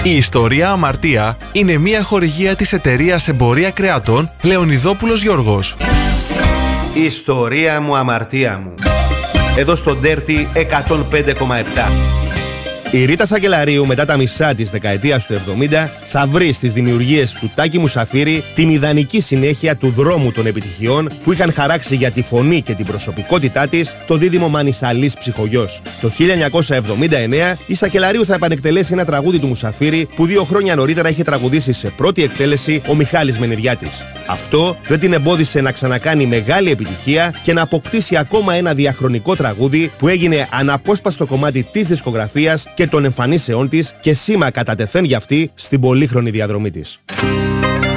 Η ιστορία Αμαρτία είναι μια χορηγία της εταιρείας Εμπορία Κρεατών Λεωνιδόπουλος Γιώργος. Η ιστορία μου, αμαρτία μου. Εδώ στο Dirty 105,7. Η Ρίτα Σακελαρίου μετά τα μισά της δεκαετίας του 70 θα βρει στις δημιουργίες του Τάκη Μουσαφίρη την ιδανική συνέχεια του δρόμου των επιτυχιών που είχαν χαράξει για τη φωνή και την προσωπικότητά της το δίδυμο Μανισαλής Ψυχογιός. Το 1979 η Σακελαρίου θα επανεκτελέσει ένα τραγούδι του Μουσαφίρη που 2 χρόνια νωρίτερα είχε τραγουδήσει σε πρώτη εκτέλεση ο Μιχάλης Μενιριάτης. Αυτό δεν την εμπόδισε να ξανακάνει μεγάλη επιτυχία και να αποκτήσει ακόμα ένα διαχρονικό τραγούδι που έγινε αναπόσπαστο κομμάτι της δισκογραφίας και των εμφανίσεών της και σήμα κατά τεθέν για αυτή στην πολύχρονη διαδρομή της.